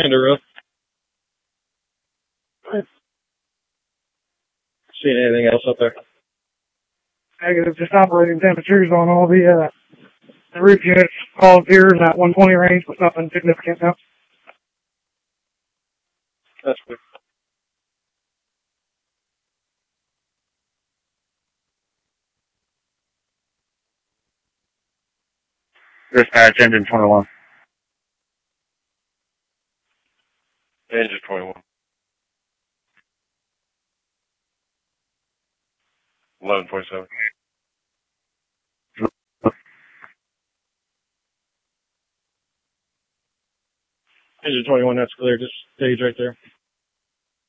Kind of rough. Seeing anything else up there? Negative, just operating temperatures on all the roof units. All appears at 120 range, but nothing significant now. That's good. Dispatch, engine 21. Engine 21. 1127. Engine 21, that's clear. Just stage right there.